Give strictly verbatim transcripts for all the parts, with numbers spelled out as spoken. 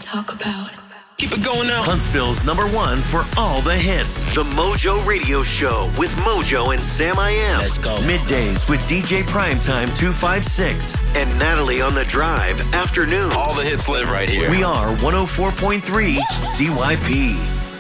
talk about. Keep it going now. Huntsville's number one for all the hits. The Mojo Radio Show with Mojo and Sam I Am. Let's go. Middays with D J Primetime two five six and Natalie on the Drive afternoons. All the hits live right here. We are one oh four point three Z Y P.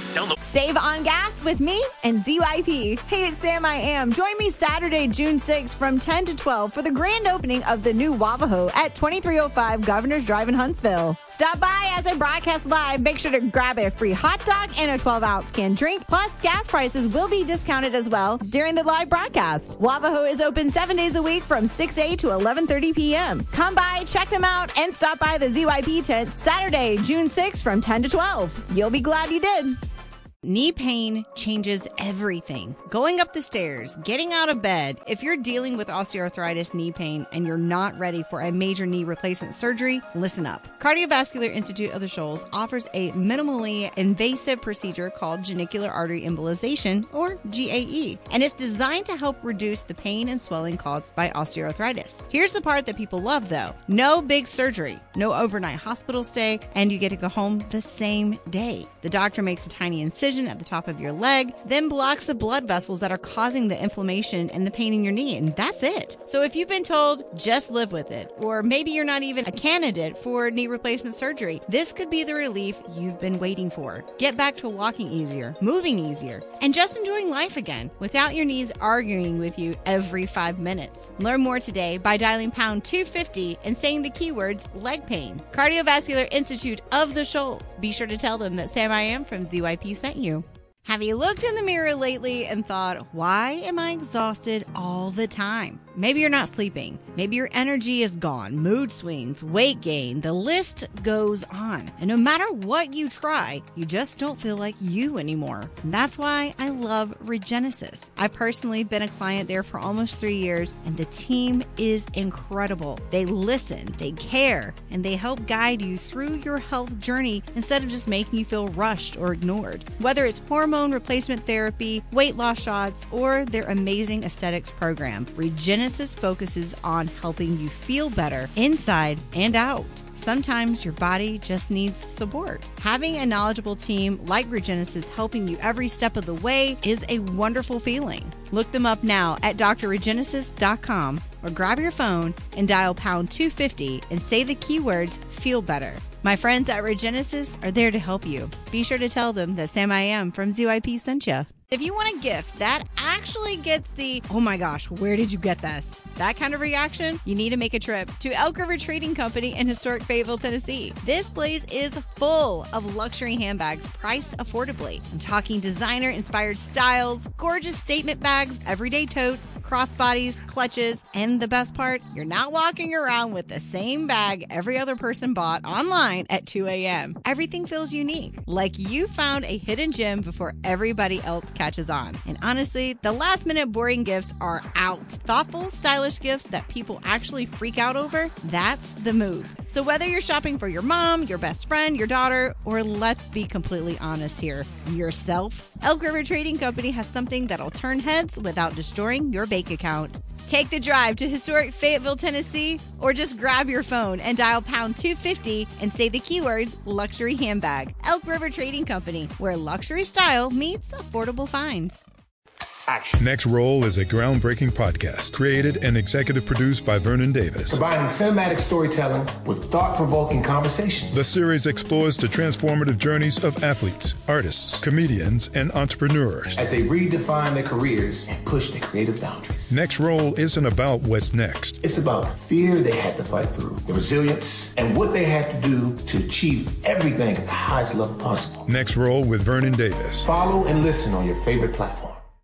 Save on gas with me and Z Y P. Hey, it's Sam I Am. Join me Saturday, June sixth from ten to twelve for the grand opening of the new Wavaho at twenty-three oh five Governor's Drive in Huntsville. Stop by as I broadcast live. Make sure to grab a free hot dog and a twelve ounce canned drink. Plus, gas prices will be discounted as well during the live broadcast. Wavaho is open seven days a week from six a.m. to eleven thirty p.m. Come by, check them out, and stop by the Z Y P tent Saturday, June sixth from ten to twelve. You'll be glad you did. Knee pain changes everything. Going up the stairs, getting out of bed. If you're dealing with osteoarthritis knee pain and you're not ready for a major knee replacement surgery, listen up. Cardiovascular Institute of the Shoals offers a minimally invasive procedure called genicular artery embolization, or G A E, and it's designed to help reduce the pain and swelling caused by osteoarthritis. Here's the part that people love, though. No big surgery, no overnight hospital stay, and you get to go home the same day. The doctor makes a tiny incision at the top of your leg, then blocks the blood vessels that are causing the inflammation and the pain in your knee, and that's it. So if you've been told, just live with it, or maybe you're not even a candidate for knee replacement surgery, this could be the relief you've been waiting for. Get back to walking easier, moving easier, and just enjoying life again without your knees arguing with you every five minutes. Learn more today by dialing pound two fifty and saying the keywords leg pain. Cardiovascular Institute of the Shoals. Be sure to tell them that Sam I Am from Z Y P sent you. Have you looked in the mirror lately and thought, why am I exhausted all the time? Maybe you're not sleeping. Maybe your energy is gone, mood swings, weight gain. The list goes on. And no matter what you try, you just don't feel like you anymore. And that's why I love Regenesis. I've personally been a client there for almost three years, and the team is incredible. They listen, they care, and they help guide you through your health journey instead of just making you feel rushed or ignored. Whether it's hormone replacement therapy, weight loss shots, or their amazing aesthetics program, Regenesis focuses on helping you feel better inside and out. Sometimes your body just needs support. Having a knowledgeable team like Regenesis helping you every step of the way is a wonderful feeling. Look them up now at d r regenesis dot com or grab your phone and dial pound two fifty and say the keywords feel better. My friends at Regenesis are there to help you. Be sure to tell them that Sam I Am from Z Y P sent you. If you want a gift that actually gets the, oh my gosh, where did you get this? That kind of reaction, you need to make a trip to Elk River Trading Company in historic Fayetteville, Tennessee. This place is full of luxury handbags priced affordably. I'm talking designer-inspired styles, gorgeous statement bags, everyday totes, crossbodies, clutches, and the best part, you're not walking around with the same bag every other person bought online at two a.m. Everything feels unique, like you found a hidden gem before everybody else catches on. And honestly, the last minute boring gifts are out. Thoughtful, stylish gifts that people actually freak out over, that's the move. So whether you're shopping for your mom, your best friend, your daughter, or let's be completely honest here, yourself, Elk River Trading Company has something that'll turn heads without destroying your bank account. Take the drive to historic Fayetteville, Tennessee, or just grab your phone and dial pound two fifty and say the keywords luxury handbag. Elk River Trading Company, where luxury style meets affordable finds. Action. Next Roll is a groundbreaking podcast created and executive produced by Vernon Davis. Combining cinematic storytelling with thought-provoking conversations. The series explores the transformative journeys of athletes, artists, comedians, and entrepreneurs as they redefine their careers and push their creative boundaries. Next Roll isn't about what's next. It's about the fear they had to fight through, the resilience, and what they had to do to achieve everything at the highest level possible. Next Roll with Vernon Davis. Follow and listen on your favorite platform.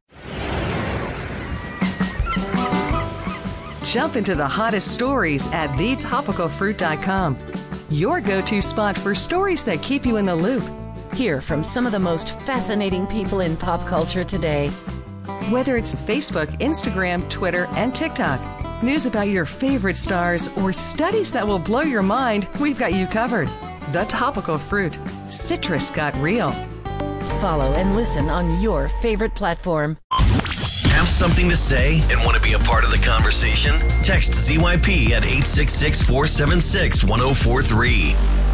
Jump into the hottest stories at the topical fruit dot com. Your go-to spot for stories that keep you in the loop. Hear from some of the most fascinating people in pop culture today. Whether it's Facebook, Instagram, Twitter, and TikTok, news about your favorite stars, or studies that will blow your mind, we've got you covered. The Topical Fruit. Citrus got real. Follow and listen on your favorite platform. Have something to say and want to be a part of the conversation? Text Z Y P at eight six six, four seven six, one oh four three.